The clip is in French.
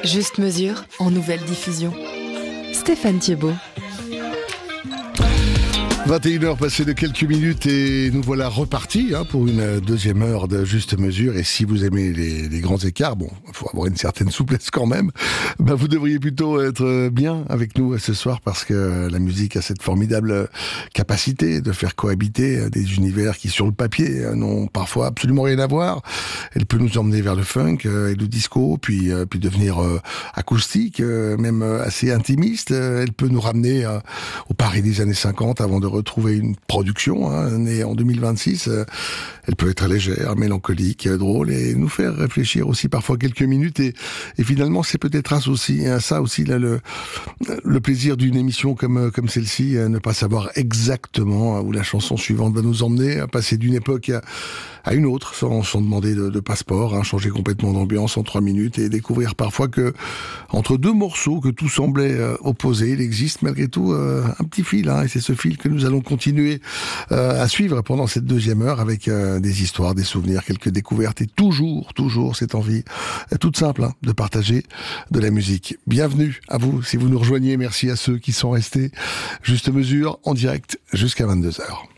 Juste mesure en nouvelle diffusion. Stéphane Thiebaud. 21h passées de quelques minutes et nous voilà repartis pour une deuxième heure de Juste Mesure. Et si vous aimez les grands écarts, bon, il faut avoir une certaine souplesse quand même, vous devriez plutôt être bien avec nous ce soir parce que la musique a cette formidable capacité de faire cohabiter des univers qui sur le papier n'ont parfois absolument rien à voir. Elle peut nous emmener vers le funk et le disco, puis devenir acoustique, même assez intimiste. Elle peut nous ramener au Paris des années 50 avant de retrouver une production née en 2026. Elle peut être légère, mélancolique, drôle et nous faire réfléchir aussi parfois quelques minutes. Et finalement, c'est peut-être ça aussi là, le plaisir d'une émission comme celle-ci, ne pas savoir exactement où la chanson suivante va nous emmener, passer d'une époque à une autre sans demander de passeport, changer complètement d'ambiance en 3 minutes et découvrir parfois que entre deux morceaux que tout semblait opposés, il existe malgré tout un petit fil, et c'est ce fil que nous allons continuer à suivre pendant cette deuxième heure avec des histoires, des souvenirs, quelques découvertes et toujours cette envie toute simple de partager de la musique. Bienvenue à vous si vous nous rejoignez, merci à ceux qui sont restés. Juste mesure en direct jusqu'à 22h.